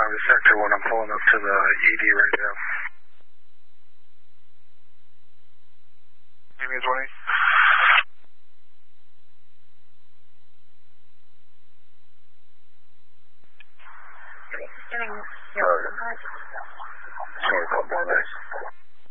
to sector 1. I'm pulling up to the ED right now. Give me a 20. Getting your 24 minutes.